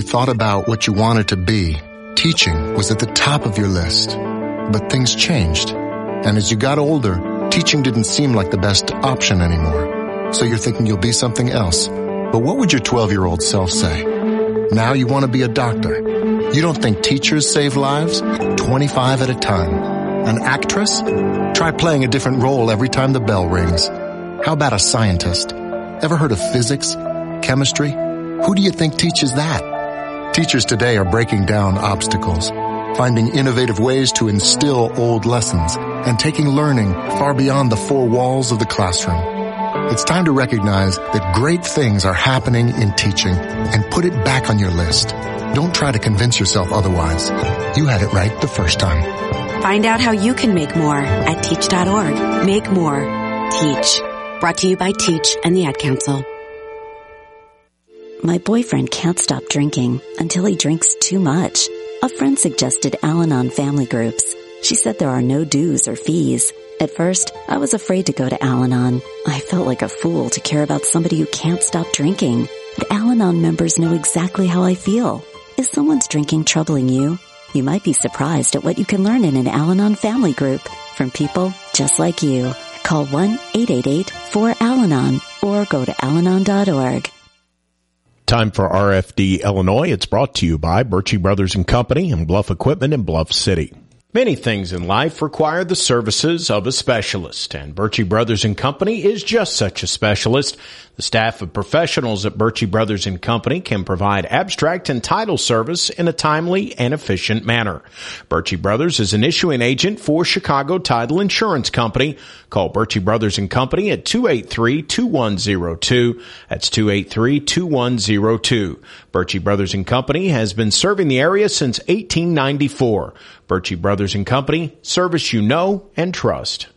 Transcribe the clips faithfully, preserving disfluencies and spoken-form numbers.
thought about what you wanted to be, teaching was at the top of your list. But things changed. And as you got older, teaching didn't seem like the best option anymore. So you're thinking you'll be something else. But what would your twelve-year-old self say? Now you want to be a doctor. You don't think teachers save lives? twenty-five at a time. An actress? Try playing a different role every time the bell rings. How about a scientist? Ever heard of physics? Chemistry? Who do you think teaches that? Teachers today are breaking down obstacles, finding innovative ways to instill old lessons, and taking learning far beyond the four walls of the classroom. It's time to recognize that great things are happening in teaching and put it back on your list. Don't try to convince yourself otherwise. You had it right the first time. Find out how you can make more at teach dot org. Make more. Teach. Brought to you by Teach and the Ad Council. My boyfriend can't stop drinking until he drinks too much. A friend suggested Al-Anon family groups. She said there are no dues or fees. At first, I was afraid to go to Al-Anon. I felt like a fool to care about somebody who can't stop drinking. But Al-Anon members know exactly how I feel. Is someone's drinking troubling you? You might be surprised at what you can learn in an Al-Anon family group from people just like you. Call one eight eight eight four Al Anon or go to al anon dot org. Time for R F D Illinois. It's brought to you by Birchie Brothers and Company and Bluff Equipment in Bluff City. Many things in life require the services of a specialist, and Birchie Brothers and Company is just such a specialist. The staff of professionals at Birchie Brothers and Company can provide abstract and title service in a timely and efficient manner. Birchie Brothers is an issuing agent for Chicago Title Insurance Company. Call Birchie Brothers and Company at two eight three, two one zero two. That's two eight three, two one zero two. Birchie Brothers and Company has been serving the area since eighteen ninety-four. Birchie Brothers and Company, service you know and trust.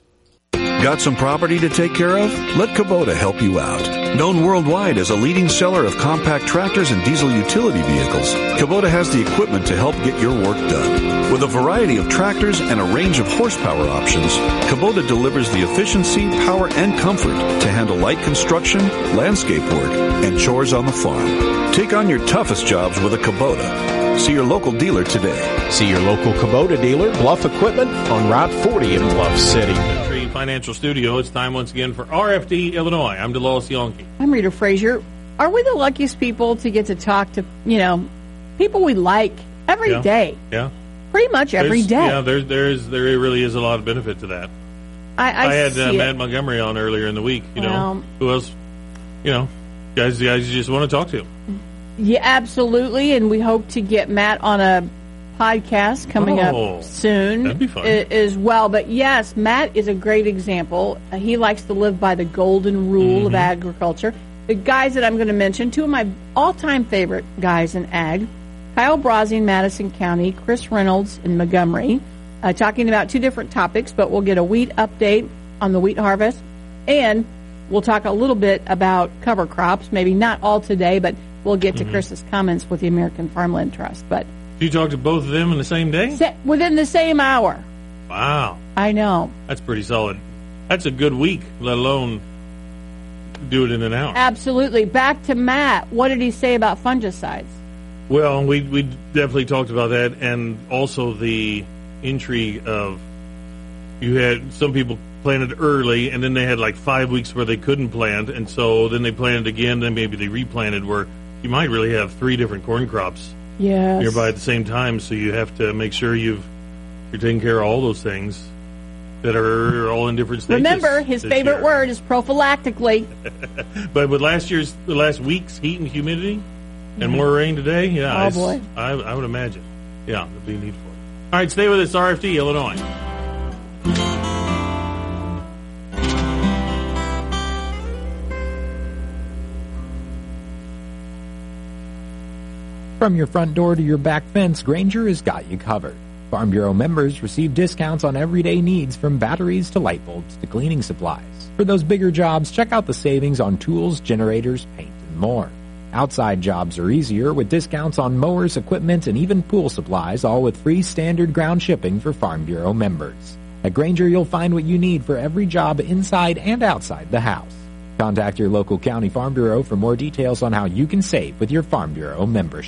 Got some property to take care of? Let Kubota help you out. Known worldwide as a leading seller of compact tractors and diesel utility vehicles, Kubota has the equipment to help get your work done. With a variety of tractors and a range of horsepower options, Kubota delivers the efficiency, power, and comfort to handle light construction, landscape work, and chores on the farm. Take on your toughest jobs with a Kubota. See your local dealer today. See your local Kubota dealer, Bluff Equipment, on Route forty in Bluff City. Country Financial Studio. It's time once again for R F D Illinois. I'm DeLois Yonke. I'm Rita Frazier. Are we the luckiest people to get to talk to, you know, people we like every yeah. day? Yeah. Pretty much every there's, day. Yeah, there's, there's, there really is a lot of benefit to that. I, I, I had see uh, it. Matt Montgomery on earlier in the week. You Well, know, who else? You know, guys, guys you just want to talk to. Yeah, absolutely, and we hope to get Matt on a podcast coming Oh, up soon that'd be fun. a- as well. But yes, Matt is a great example. Uh, he likes to live by the golden rule of Mm-hmm. agriculture. The guys that I'm going to mention, two of my all-time favorite guys in ag, Kyle Brasi in Madison County, Chris Reynolds in Montgomery, uh, talking about two different topics, but we'll get a wheat update on the wheat harvest, and we'll talk a little bit about cover crops, maybe not all today, but we'll get to Mm-hmm. Chris's comments with the American Farmland Trust. But You talked to both of them in the same day? se- within the same hour. Wow. I know. That's pretty solid. That's a good week, let alone do it in an hour. Absolutely. Back to Matt. What did he say about fungicides? Well, we we definitely talked about that, and also the intrigue of you had some people planted early, and then they had like five weeks where they couldn't plant, and so then they planted again, then maybe they replanted, where you might really have three different corn crops Yes. nearby at the same time, so you have to make sure you've you're taking care of all those things that are all in different stages. Remember, his this favorite year. word is prophylactically. But with last year's, the last week's heat and humidity, and more rain today, yeah, Oh, it's- boy. I, I would imagine, yeah, there'd be a need for it. All right, stay with us, R F D, Illinois. From your front door to your back fence, Grainger has got you covered. Farm Bureau members receive discounts on everyday needs from batteries to light bulbs to cleaning supplies. For those bigger jobs, check out the savings on tools, generators, paint, and more. Outside jobs are easier with discounts on mowers, equipment, and even pool supplies, all with free standard ground shipping for Farm Bureau members. At Grainger, you'll find what you need for every job inside and outside the house. Contact your local county Farm Bureau for more details on how you can save with your Farm Bureau membership.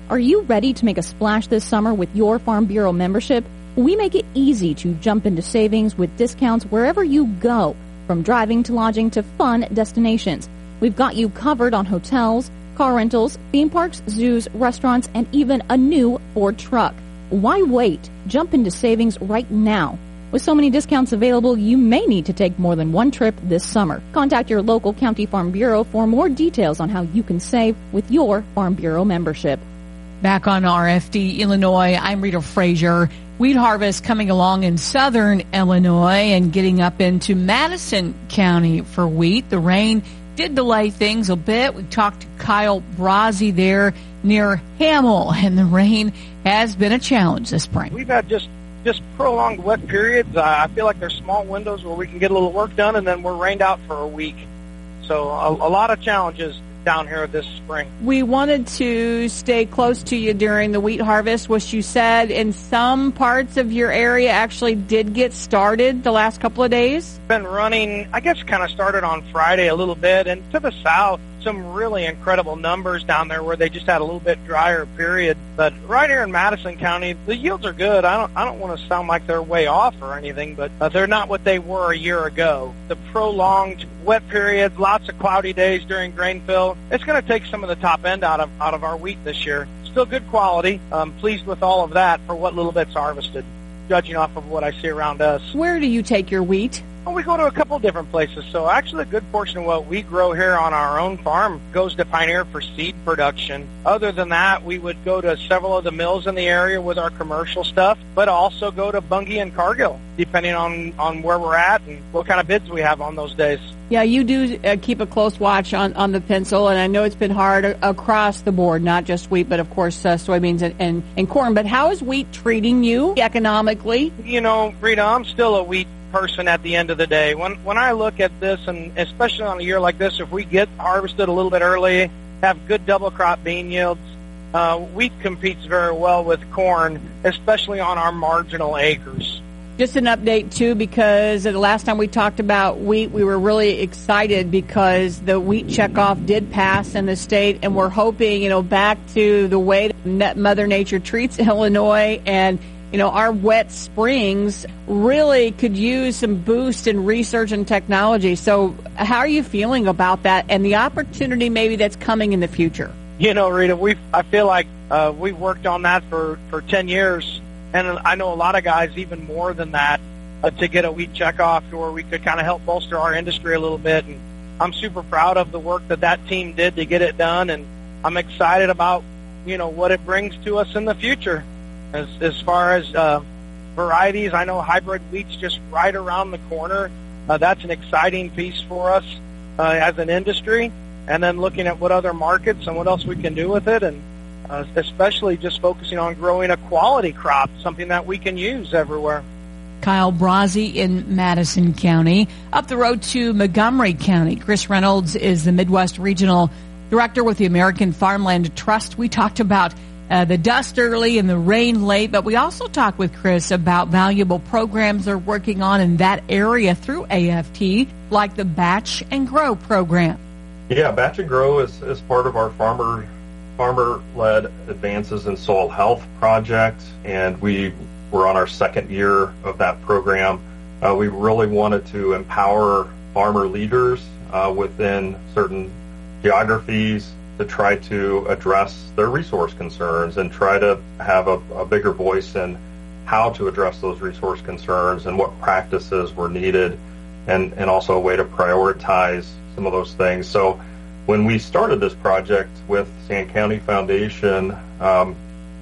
Are you ready to make a splash this summer with your Farm Bureau membership? We make it easy to jump into savings with discounts wherever you go, from driving to lodging to fun destinations. We've got you covered on hotels, car rentals, theme parks, zoos, restaurants, and even a new Ford truck. Why wait? Jump into savings right now. With so many discounts available, you may need to take more than one trip this summer. Contact your local county Farm Bureau for more details on how you can save with your Farm Bureau membership. Back on R F D Illinois, I'm Rita Frazier. Wheat harvest coming along in southern Illinois and getting up into Madison County for wheat. The rain did delay things a bit. We talked to Kyle Brazzi there near Hamel, and the rain has been a challenge this spring. We've had just, just prolonged wet periods. Uh, I feel like there's small windows where we can get a little work done, and then we're rained out for a week. So a, a lot of challenges down here this spring. We wanted to stay close to you during the wheat harvest, which you said in some parts of your area actually did get started the last couple of days. Been running, I guess, kind of started on Friday a little bit, and to the south, some really incredible numbers down there where they just had a little bit drier period. But right here in Madison County, the yields are good. I don't, I don't want to sound like they're way off or anything, but uh, they're not what they were a year ago. The prolonged wet periods, lots of cloudy days during grain fill, it's going to take some of the top end out of out of our wheat this year. Still good quality. I'm pleased with all of that for what little bit's harvested, judging off of what I see around us. Where do you take your wheat? Well, we go to a couple different places. So actually a good portion of what we grow here on our own farm goes to Pioneer for seed production. Other than that, we would go to several of the mills in the area with our commercial stuff, but also go to Bunge and Cargill, depending on, on where we're at and what kind of bids we have on those days. Yeah, you do uh, keep a close watch on, on the pencil, and I know it's been hard a- across the board, not just wheat, but of course uh, soybeans and, and, and corn. But how is wheat treating you economically? You know, Rita, I'm still a wheat person at the end of the day. When when I look at this, and especially on a year like this, if we get harvested a little bit early, have good double crop bean yields, uh, wheat competes very well with corn, especially on our marginal acres. Just an update, too, because the last time we talked about wheat, we were really excited because the wheat checkoff did pass in the state, and we're hoping, you know, back to the way Mother Nature treats Illinois, and, you know, our wet springs really could use some boost in research and technology. So how are you feeling about that and the opportunity maybe that's coming in the future? You know, Rita, we I feel like uh, we've worked on that for, for ten years. And I know a lot of guys even more than that uh, to get a wheat checkoff to where we could kind of help bolster our industry a little bit. And I'm super proud of the work that that team did to get it done. And I'm excited about, you know, what it brings to us in the future. As, as far as uh, varieties, I know hybrid wheat's just right around the corner. Uh, that's an exciting piece for us uh, as an industry. And then looking at what other markets and what else we can do with it, and Uh, especially just focusing on growing a quality crop, something that we can use everywhere. Kyle Brazzi in Madison County. Up the road to Montgomery County, Chris Reynolds is the Midwest Regional Director with the American Farmland Trust. We talked about uh, the dust early and the rain late, but we also talked with Chris about valuable programs they're working on in that area through A F T, like the Batch and Grow program. Yeah, Batch and Grow is, is part of our farmer farmer-led Advances in Soil Health project, and we were on our second year of that program. Uh, we really wanted to empower farmer leaders uh, within certain geographies to try to address their resource concerns and try to have a, a bigger voice in how to address those resource concerns and what practices were needed, and, and also a way to prioritize some of those things. So when we started this project with Sand County Foundation, um,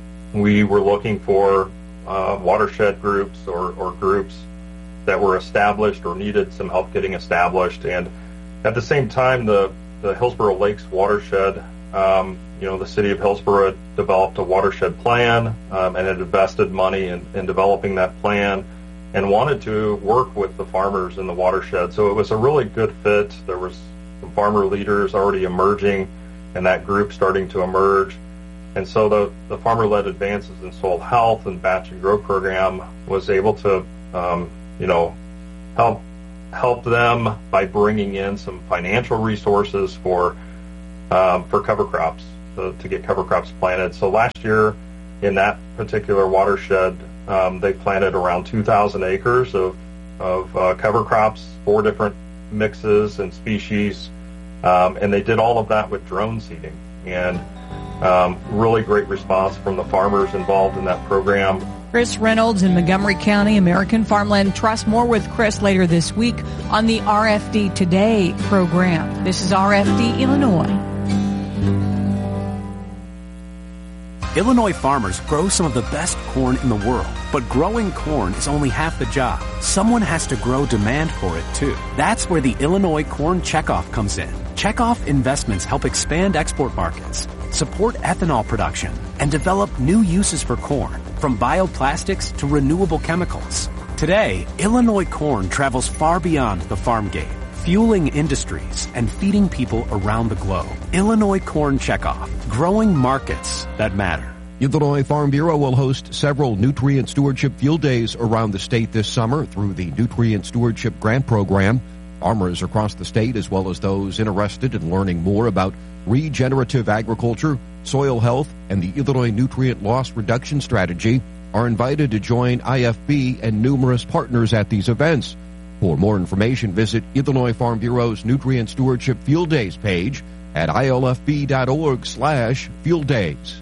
we were looking for uh, watershed groups or, or groups that were established or needed some help getting established. And at the same time, the, the Hillsborough Lakes watershed, um, you know, the city of Hillsborough developed a watershed plan um, and had invested money in, in developing that plan and wanted to work with the farmers in the watershed. So it was a really good fit. There was farmer leaders already emerging and that group starting to emerge. And so the, the farmer-led Advances in Soil Health and Batch and Grow program was able to, um, you know, help help them by bringing in some financial resources for um, for cover crops. to, to get cover crops planted. So last year in that particular watershed, um, they planted around two thousand acres of, of uh, cover crops, four different mixes and species, um, and they did all of that with drone seeding. And um, really great response from the farmers involved in that program. Chris Reynolds in Montgomery County, American Farmland Trust. More with Chris later this week on the R F D Today program. This is R F D Illinois. Illinois farmers grow some of the best corn in the world, but growing corn is only half the job. Someone has to grow demand for it too. That's where the Illinois Corn Checkoff comes in. Checkoff investments help expand export markets, support ethanol production, and develop new uses for corn, from bioplastics to renewable chemicals. Today, Illinois corn travels far beyond the farm gate, fueling industries and feeding people around the globe. Illinois Corn Checkoff, growing markets that matter. Illinois Farm Bureau will host several nutrient stewardship field days around the state this summer through the Nutrient Stewardship Grant Program. Farmers across the state, as well as those interested in learning more about regenerative agriculture, soil health, and the Illinois Nutrient Loss Reduction Strategy, are invited to join I F B and numerous partners at these events. For more information, visit Illinois Farm Bureau's Nutrient Stewardship Field Days page at I L F B dot org slash field days.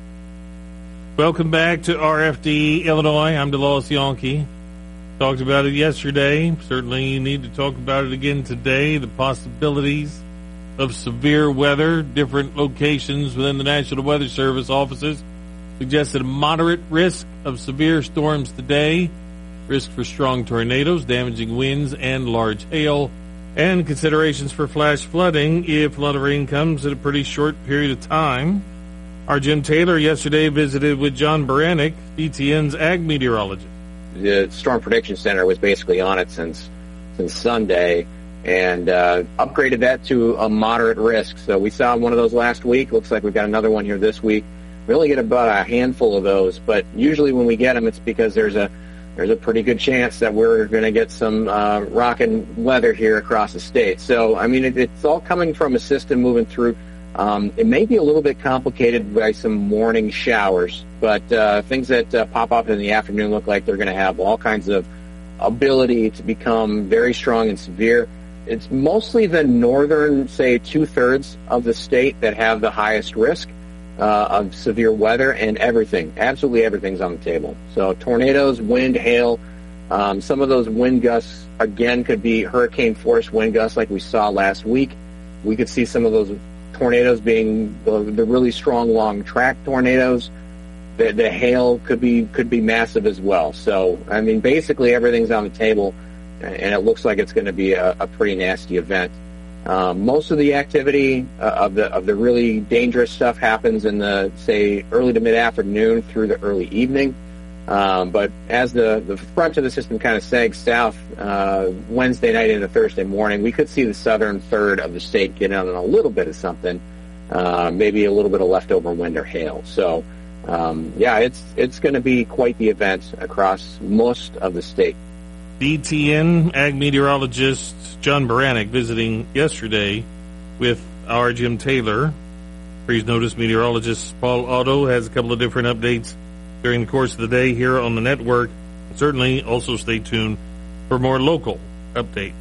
Welcome back to R F D Illinois. I'm DeLawes Yonke. Talked about it yesterday. Certainly you need to talk about it again today. The possibilities of severe weather. Different locations within the National Weather Service offices suggested a moderate risk of severe storms today. Risk for strong tornadoes, damaging winds, and large hail. And considerations for flash flooding if a lot of rain comes in a pretty short period of time. Our Jim Taylor yesterday visited with John Baranek, D T N's ag meteorologist. The Storm Prediction Center was basically on it since since Sunday, and uh, upgraded that to a moderate risk. So we saw one of those last week. Looks like we've got another one here this week. We only get about a handful of those, but usually when we get them, it's because there's a there's a pretty good chance that we're going to get some uh, rocking weather here across the state. So, I mean, it, it's all coming from a system moving through. Um, it may be a little bit complicated by some morning showers, but uh, things that uh, pop up in the afternoon look like they're going to have all kinds of ability to become very strong and severe. It's mostly the northern, say, two-thirds of the state that have the highest risk uh, of severe weather, and everything, absolutely everything's on the table. So tornadoes, wind, hail, um, some of those wind gusts, again, could be hurricane-force wind gusts like we saw last week. We could see some of those tornadoes being the, the really strong long-track tornadoes. The, the hail could be could be massive as well. So, I mean, basically everything's on the table, and it looks like it's going to be a, a pretty nasty event. Um, most of the activity uh, of the of the really dangerous stuff happens in the, say, early to mid-afternoon through the early evening. Um, but as the, the front of the system kind of sags south uh, Wednesday night into Thursday morning, we could see the southern third of the state get on a little bit of something, uh, maybe a little bit of leftover wind or hail. So, um, yeah, it's it's going to be quite the event across most of the state. D T N ag meteorologist John Baranek visiting yesterday with our Jim Taylor. Freeze Notice meteorologist Paul Otto has a couple of different updates during the course of the day here on the network. Certainly also stay tuned for more local updates.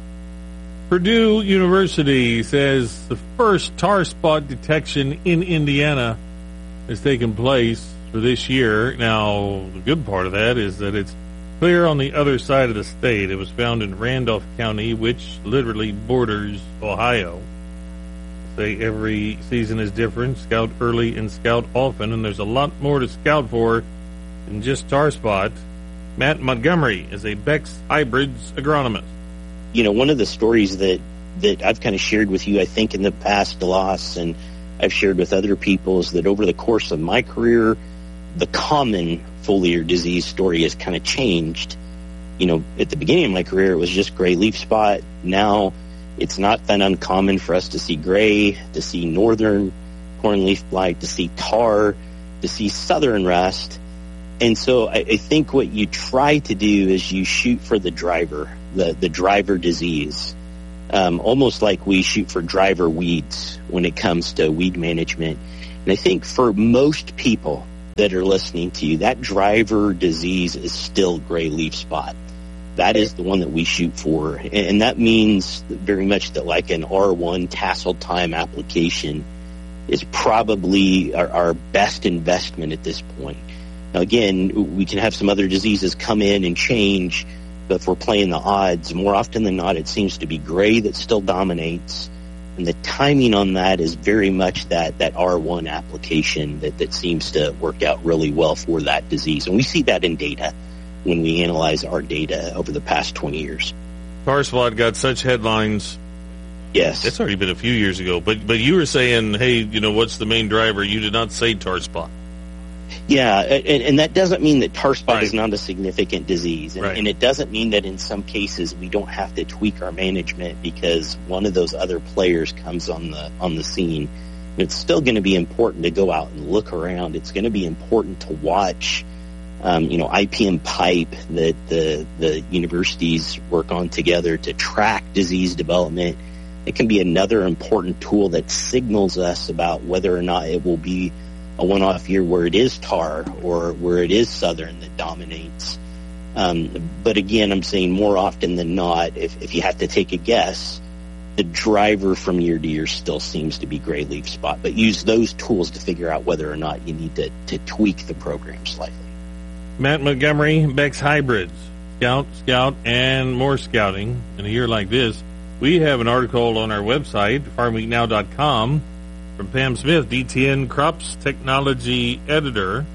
Purdue University says the first tar spot detection in Indiana has taken place for this year. Now, the good part of that is that it's clear on the other side of the state. It was found in Randolph County, which literally borders Ohio. Say every season is different. Scout early and scout often, and there's a lot more to scout for than just tar spot. Matt Montgomery is a Beck's Hybrids agronomist. You know, one of the stories that, that I've kind of shared with you, I think, in the past, DeLawes, and I've shared with other people, is that over the course of my career, the common foliar disease story has kind of changed. You know, at the beginning of my career, it was just gray leaf spot. Now, it's not that uncommon for us to see gray, to see northern corn leaf blight, to see tar, to see southern rust. And so I, I think what you try to do is you shoot for the driver, the, the driver disease, um, almost like we shoot for driver weeds when it comes to weed management. And I think for most people that are listening to you, that driver disease is still gray leaf spot. That is the one that we shoot for. And that means very much that like an R one tassel time application is probably our, our best investment at this point. Now, again, we can have some other diseases come in and change, but if we're playing the odds, more often than not, it seems to be gray that still dominates. And the timing on that is very much that, that R one application that, that seems to work out really well for that disease. And we see that in data when we analyze our data over the past twenty years. Tar spot got such headlines. Yes. It's already been a few years ago. But but you were saying, hey, you know, what's the main driver? You did not say tar spot. Yeah, and, and that doesn't mean that tar spot Right. is not a significant disease. And, Right. and it doesn't mean that in some cases we don't have to tweak our management because one of those other players comes on the on the scene. It's still going to be important to go out and look around. It's going to be important to watch, um, you know, I P M pipe that the, the universities work on together to track disease development. It can be another important tool that signals us about whether or not it will be a one-off year where it is tar or where it is southern that dominates. Um, but again, I'm saying more often than not, if, if you have to take a guess, the driver from year to year still seems to be gray leaf spot. But use those tools to figure out whether or not you need to, to tweak the program slightly. Matt Montgomery, Beck's Hybrids, Scout, Scout, and more scouting. In a year like this, we have an article on our website, farm week now dot com, from Pam Smith, D T N Crops Technology Editor.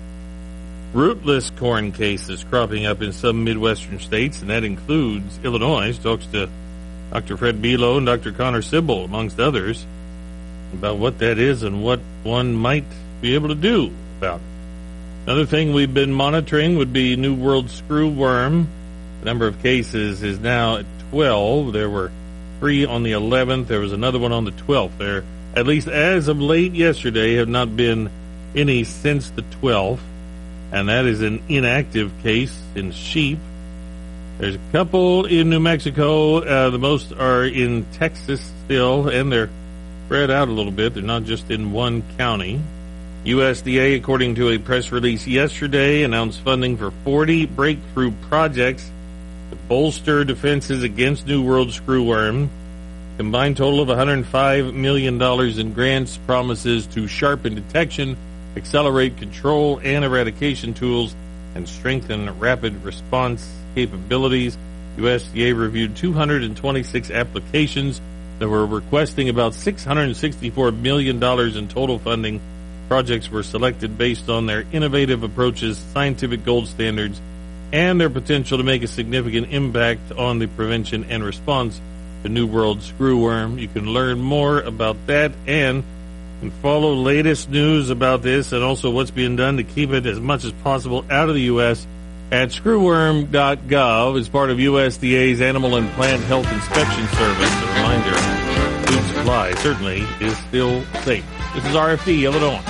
Rootless corn cases cropping up in some Midwestern states, and that includes Illinois. She talks to Doctor Fred Belo and Doctor Connor Sibbel, amongst others, about what that is and what one might be able to do about it. Another thing we've been monitoring would be New World screwworm. The number of cases is now at twelve. There were three on the eleventh. There was another one on the twelfth. There, at least as of late yesterday, have not been any since the twelfth. And that is an inactive case in sheep. There's a couple in New Mexico. Uh, the most are in Texas still, and they're spread out a little bit. They're not just in one county. U S D A, according to a press release yesterday, announced funding for forty breakthrough projects to bolster defenses against New World screwworm. Combined total of one hundred five million dollars in grants promises to sharpen detection, accelerate control and eradication tools, and strengthen rapid response capabilities. U S D A reviewed two hundred twenty-six applications that were requesting about six hundred sixty-four million dollars in total funding. Projects were selected based on their innovative approaches, scientific gold standards, and their potential to make a significant impact on the prevention and response to New World screwworm. You can learn more about that and and follow latest news about this and also what's being done to keep it as much as possible out of the U S at screwworm dot gov as part of U S D A's Animal and Plant Health Inspection Service. A reminder, food supply certainly is still safe. This is R F D, Illinois.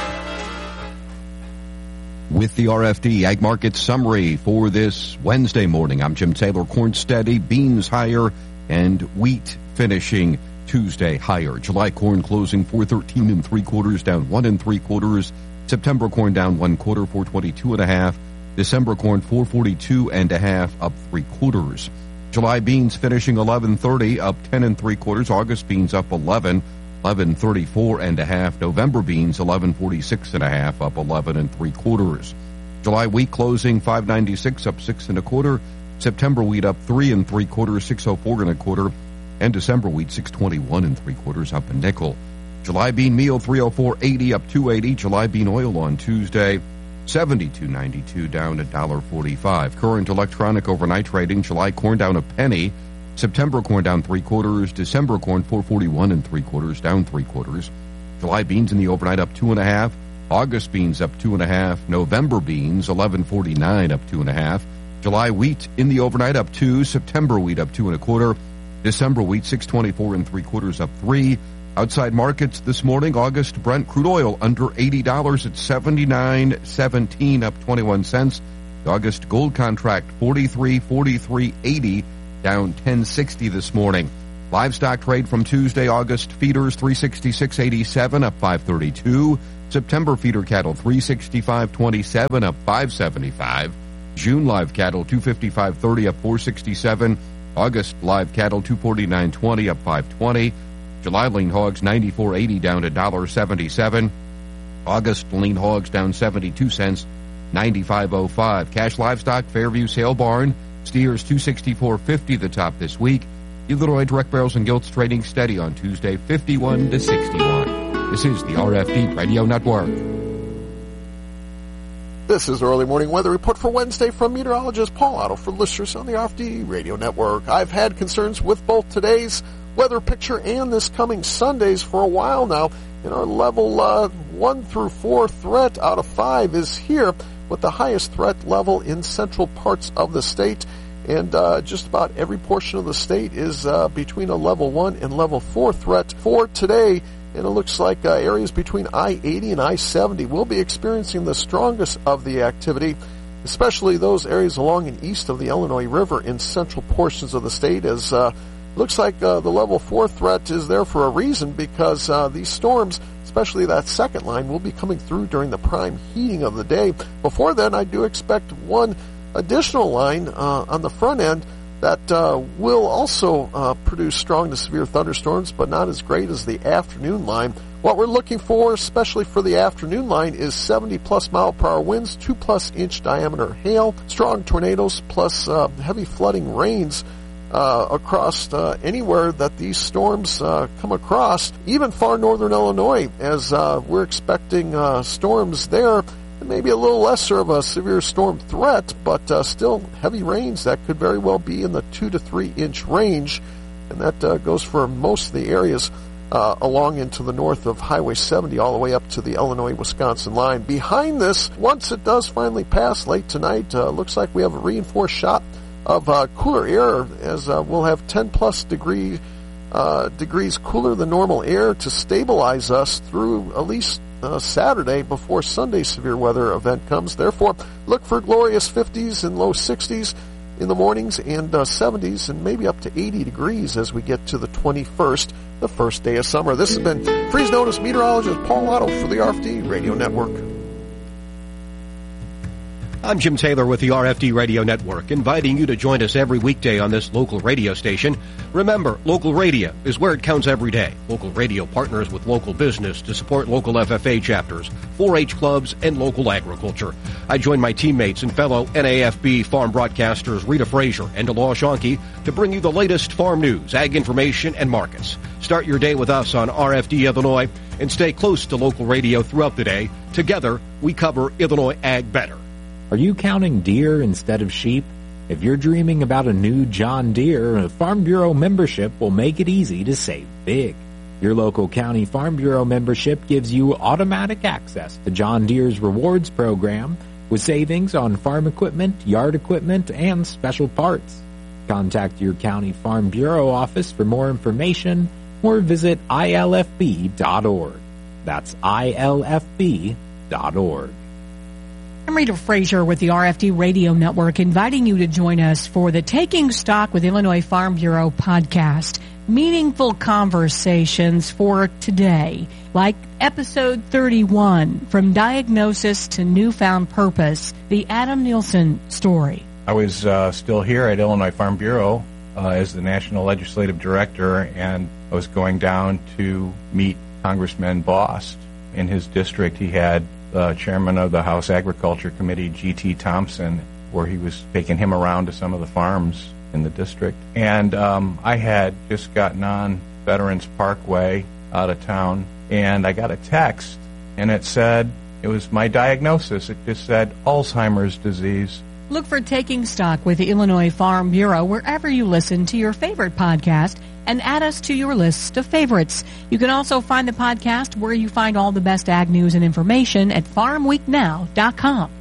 With the R F D Ag Market Summary for this Wednesday morning, I'm Jim Taylor. Corn steady, beans higher, and wheat finishing Tuesday higher. July corn closing four thirteen and three quarters, down one and three quarters. September corn down one quarter, four twenty-two and a half. December corn four forty-two and a half, up three quarters. July beans finishing eleven thirty, up ten and three quarters. August beans up eleven, eleven thirty-four and a half. November beans eleven forty-six and a half, up eleven and three quarters. July wheat closing five ninety-six, up six and a quarter. September wheat up three and three quarters, six oh four and a quarter. And December wheat six twenty-one and three quarters, up a nickel. July bean meal three oh four eighty, up two eighty. July bean oil on Tuesday seventy-two ninety-two, down one dollar forty-five. Current electronic overnight trading. July corn down a penny. September corn down three quarters. December corn four forty-one and three quarters, down three quarters. July beans in the overnight up two and a half. August beans up two and a half. November beans eleven forty-nine, up two and a half. July wheat in the overnight up two. September wheat up two and a quarter. December wheat six twenty-four and three quarters, up three. Outside markets this morning, August Brent crude oil under eighty dollars at seventy-nine seventeen, up twenty-one cents. The August gold contract forty-three forty-three eighty, down ten sixty this morning. Livestock trade from Tuesday, August feeders three sixty-six eighty-seven, up five thirty-two. September feeder cattle three sixty-five twenty-seven, up five seventy-five. June live cattle two fifty-five thirty, up four sixty-seven. August live cattle two forty-nine twenty, up five twenty. July lean hogs ninety-four eighty, down to one seventy-seven. August lean hogs down seventy-two cents, ninety-five oh five. Cash livestock Fairview sale barn steers two sixty-four fifty, the top this week. Illinois direct barrels and gilts trading steady on Tuesday, fifty-one to sixty-one. This is the R F D Radio Network. This is the early morning weather report for Wednesday from meteorologist Paul Otto for listeners on the R F D Radio Network. I've had concerns with both today's weather picture and this coming Sunday's for a while now. And our level uh, one through four threat out of five is here, with the highest threat level in central parts of the state. And uh, just about every portion of the state is uh, between a level one and level four threat for today. And it looks like uh, areas between I eighty and I seventy will be experiencing the strongest of the activity, especially those areas along and east of the Illinois River in central portions of the state, as uh, looks like uh, the level four threat is there for a reason, because uh, these storms, especially that second line, will be coming through during the prime heating of the day. Before then, I do expect one additional line uh, on the front end that uh, will also uh, produce strong to severe thunderstorms, but not as great as the afternoon line. What we're looking for, especially for the afternoon line, is seventy plus mile per hour winds, two plus inch diameter hail, strong tornadoes, plus uh, heavy flooding rains uh, across uh, anywhere that these storms uh, come across, even far northern Illinois, as uh, we're expecting uh, storms there. Maybe a little lesser of a severe storm threat, but uh, still heavy rains that could very well be in the two to three inch range, and that uh, goes for most of the areas uh, along into the north of Highway seventy, all the way up to the Illinois-Wisconsin line. Behind this, once it does finally pass late tonight, uh, looks like we have a reinforced shot of uh, cooler air, as uh, we'll have ten plus degree uh, degrees cooler than normal air to stabilize us through at least Uh, Saturday before Sunday's severe weather event comes. Therefore, look for glorious fifties and low sixties in the mornings, and uh, seventies and maybe up to eighty degrees as we get to the twenty-first, the first day of summer. This has been Freeze Notice meteorologist Paul Otto for the R F D Radio Network. I'm Jim Taylor with the R F D Radio Network, inviting you to join us every weekday on this local radio station. Remember, local radio is where it counts every day. Local radio partners with local business to support local F F A chapters, four H clubs, and local agriculture. I join my teammates and fellow N A F B farm broadcasters Rita Frazier and Delor Schonke to bring you the latest farm news, ag information, and markets. Start your day with us on R F D Illinois and stay close to local radio throughout the day. Together, we cover Illinois ag better. Are you counting deer instead of sheep? If you're dreaming about a new John Deere, a Farm Bureau membership will make it easy to save big. Your local county Farm Bureau membership gives you automatic access to John Deere's rewards program with savings on farm equipment, yard equipment, and special parts. Contact your county Farm Bureau office for more information or visit I L F B dot org. That's I L F B dot org. I'm Rita Frazier with the R F D Radio Network, inviting you to join us for the Taking Stock with Illinois Farm Bureau podcast. Meaningful conversations for today, like episode thirty-one, From Diagnosis to Newfound Purpose, the Adam Nielsen story. I was uh, still here at Illinois Farm Bureau uh, as the National Legislative Director, and I was going down to meet Congressman Bost. In his district, he had the chairman of the House Agriculture Committee, G T Thompson, where he was taking him around to some of the farms in the district. And um, I had just gotten on Veterans Parkway out of town, and I got a text, and it said, it was my diagnosis. It just said Alzheimer's disease. Look for Taking Stock with the Illinois Farm Bureau wherever you listen to your favorite podcast, and add us to your list of favorites. You can also find the podcast where you find all the best ag news and information at farm week now dot com.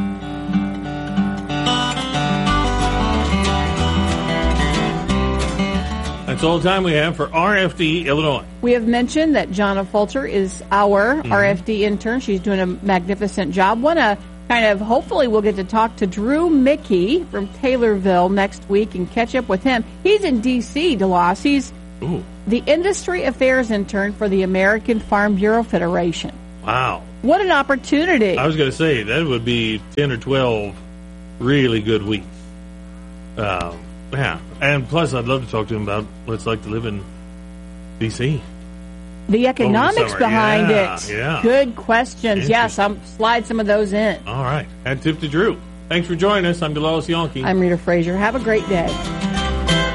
That's all the time we have for R F D Illinois. We have mentioned that Jonna Fulcher is our mm-hmm. R F D intern. She's doing a magnificent job. Want to kind of, hopefully we'll get to talk to Drew Mickey from Taylorville next week and catch up with him. He's in D C, DeLoss. He's Ooh. The Industry Affairs Intern for the American Farm Bureau Federation. Wow. What an opportunity. I was going to say, that would be ten or twelve really good weeks. Um, yeah. And plus, I'd love to talk to him about what it's like to live in D C The economics the behind yeah, it. Yeah. Good questions. Yes, I'll slide some of those in. All right. Hat tip to Drew. Thanks for joining us. I'm Delos Yonke. I'm Rita Frazier. Have a great day.